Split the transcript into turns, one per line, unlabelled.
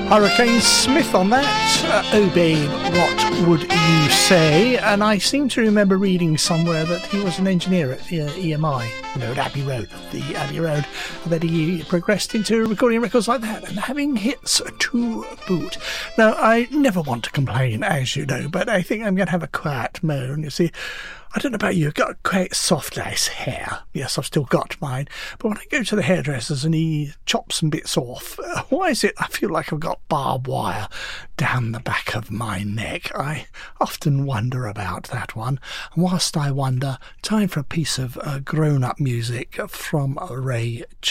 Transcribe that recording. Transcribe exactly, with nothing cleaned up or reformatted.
Hurricane Smith on that. Uh, oh babe, what would you say? And I seem to remember reading somewhere that he was an engineer at uh, E M I, you know, at Abbey Road, the Abbey Road, and that he progressed into recording records like that and having hits to boot. Now, I never want to complain, as you know, but I think I'm going to have a quiet moan. You see, I don't know about you, I've got quite soft, nice hair. Yes, I've still got mine. But when I go to the hairdressers and he chops some bits off, uh, why is it I feel like I've got barbed wire down the back of my neck? I often wonder about that one. And whilst I wonder, time for a piece of uh, grown-up music from Ray Charles.